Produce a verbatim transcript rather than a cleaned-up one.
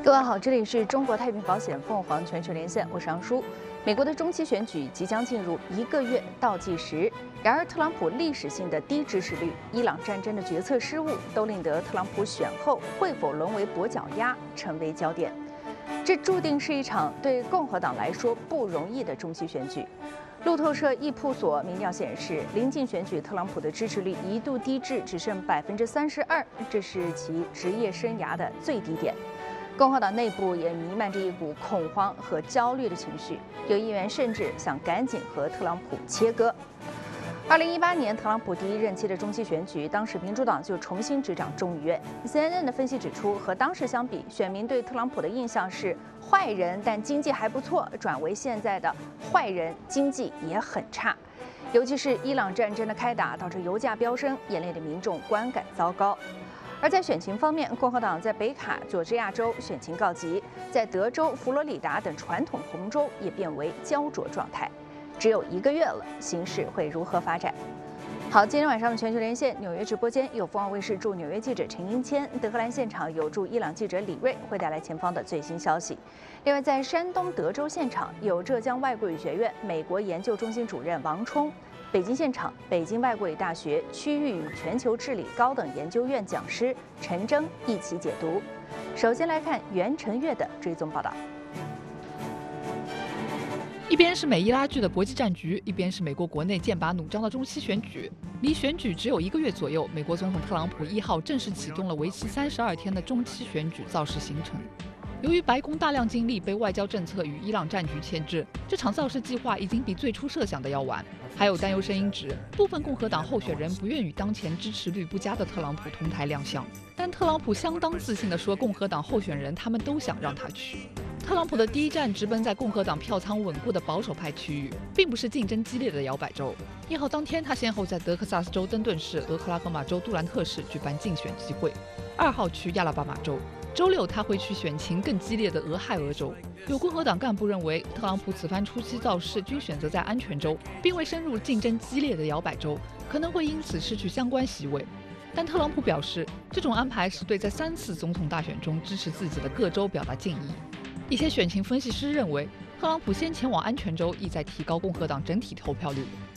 各位好，这里是中国太平保险凤凰全球连线，我是杨舒。美国的中期选举即将进入一个月倒计时，然而特朗普历史性的低支持率、伊朗战争的决策失误，都令得特朗普选后会否沦为跛脚鸭成为焦点。这注定是一场对共和党来说不容易的中期选举。路透社易普所民调显示，临近选举，特朗普的支持率一度低至只剩百分之三十二，这是其职业生涯的最低点。共和党内部也弥漫着一股恐慌和焦虑的情绪，有议员甚至想赶紧和特朗普切割。二零一八年特朗普第一任期的中期选举，当时民主党就重新执掌众议院。C N N 的分析指出，和当时相比，选民对特朗普的印象是坏人，但经济还不错，转为现在的坏人，经济也很差。尤其是伊朗战争的开打，导致油价飙升，眼泪的民众观感糟糕。而在选情方面，共和党在北卡、佐治亚州选情告急，在德州、佛罗里达等传统红州也变为焦灼状态。只有一个月了，形势会如何发展？好，今天晚上的全球连线，纽约直播间有凤凰卫视驻纽约记者陈英谦，德黑兰现场有驻伊朗记者李瑞，会带来前方的最新消息。另外，在山东德州现场有浙江外国语学院美国研究中心主任王冲。北京现场，北京外国语大学区域与全球治理高等研究院讲师陈征一起解读。首先来看袁晨月的追踪报道。 一边是美伊拉锯的国际战局，一边是美国国内剑拔弩张的中期选举。离选举只有一个月左右，美国总统特朗普一号正式启动了为期三十二天的中期选举造势行程。由于白宫大量精力被外交政策与伊朗战局牵制，这场造势计划已经比最初设想的要晚。还有担忧声音指，部分共和党候选人不愿与当前支持率不佳的特朗普同台亮相。但特朗普相当自信地说，共和党候选人他们都想让他去。特朗普的第一站直奔在共和党票仓稳固的保守派区域，并不是竞争激烈的摇摆州。一号当天，他先后在德克萨斯州登顿市、俄克拉荷马州杜兰特市举办竞选集会。二号去亚拉巴马州。周六他会去选情更激烈的俄亥俄州。有共和党干部认为，特朗普此番初期造势均选择在安全州，并未深入竞争激烈的摇摆州，可能会因此失去相关席位。但特朗普表示，这种安排是对在三次总统大选中支持自己的各州表达敬意。一些选情分析师认为，特朗普先前往安全州意在提高共和党整体投票率，